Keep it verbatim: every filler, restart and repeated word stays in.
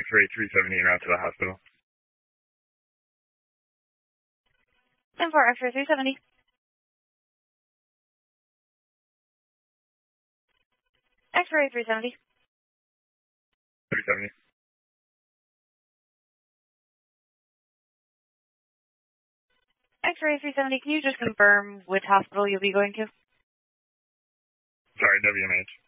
X-ray three seventy and route to the hospital. ten four, X-ray three seventy. X-ray three seventy. three seventy. X-ray three seventy, can you just confirm which hospital you'll be going to? Sorry, W M H.